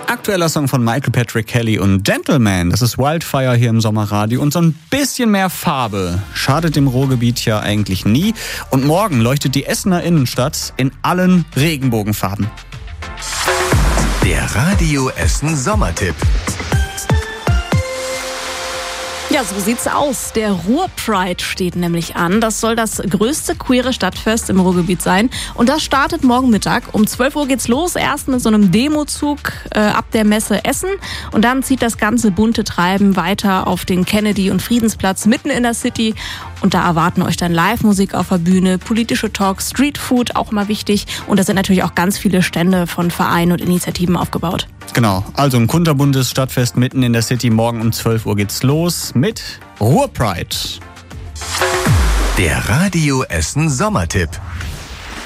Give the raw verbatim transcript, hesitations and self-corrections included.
Aktueller Song von Michael Patrick Kelly und Gentleman. Das ist Wildfire hier im Sommerradio. Und so ein bisschen mehr Farbe schadet dem Ruhrgebiet ja eigentlich nie. Und morgen leuchtet die Essener Innenstadt in allen Regenbogenfarben. Der Radio Essen Sommertipp. Ja, so sieht's aus. Der Ruhr-Pride steht nämlich an. Das soll das größte queere Stadtfest im Ruhrgebiet sein. Und das startet morgen Mittag. Um zwölf Uhr geht's los. Erst mit so einem Demozug äh, ab der Messe Essen. Und dann zieht das ganze bunte Treiben weiter auf den Kennedy- und Friedensplatz mitten in der City. Und da erwarten euch dann Live-Musik auf der Bühne, politische Talks, Streetfood, auch immer wichtig. Und da sind natürlich auch ganz viele Stände von Vereinen und Initiativen aufgebaut. Genau, also ein kunterbuntes Stadtfest mitten in der City. Morgen um zwölf Uhr geht's los mit Ruhr-Pride. Der Radio Essen Sommertipp.